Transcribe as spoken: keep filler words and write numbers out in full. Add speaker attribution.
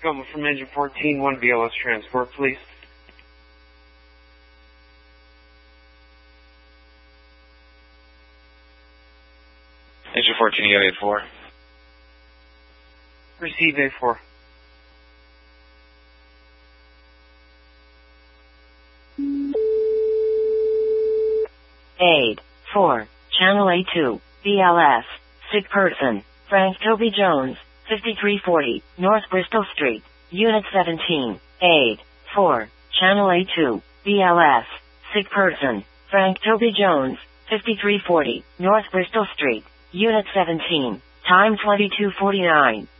Speaker 1: Tacoma from engine fourteen one B L S transport, please.
Speaker 2: Engine fourteen, you have A four.
Speaker 1: Receive A four.
Speaker 3: Aid, four, Channel A two, B L S, sick person, Frank Toby Jones, fifty-three forty, North Bristol Street, Unit seventeen, Aid, four, Channel A two, B L S, sick person, Frank Toby Jones, fifty-three forty, North Bristol Street, Unit seventeen, time twenty-two forty-nine.